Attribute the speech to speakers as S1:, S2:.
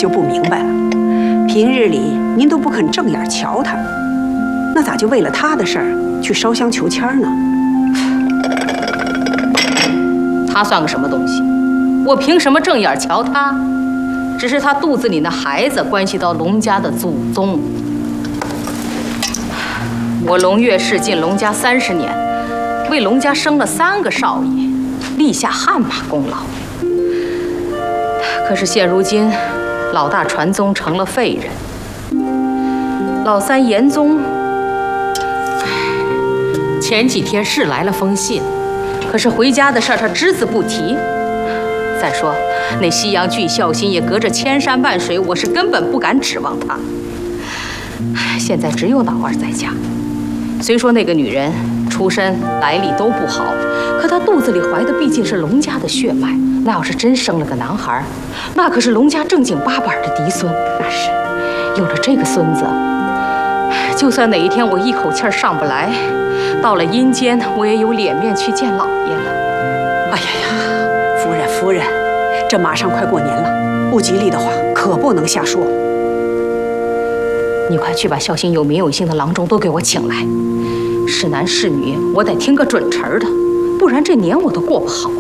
S1: 就不明白了。平日里您都不肯正眼瞧他，那咋就为了他的事儿去烧香求签呢？
S2: 他算个什么东西？我凭什么正眼瞧他？只是他肚子里那孩子关系到龙家的祖宗。我龙岳氏进龙家30年，为龙家生了3个少爷，立下汗马功劳。可是现如今，老大传宗成了废人，老三严宗，前几天是来了封信，可是回家的事儿他只字不提。再说那西洋剧孝心也隔着千山万水，我是根本不敢指望他。现在只有老二在家，虽说那个女人出身来历都不好，可她肚子里怀的毕竟是龙家的血脉，那要是真生了个男孩，那可是龙家正经八百的嫡孙。那是有了这个孙子，就算哪一天我一口气儿上不来，到了阴间，我也有脸面去见老爷了。
S1: 哎呀呀，夫人，这马上快过年了，不吉利的话可不能瞎说。
S2: 你快去把孝心有名有姓的郎中都给我请来，是男是女，我得听个准词儿的，不然这年我都过不好。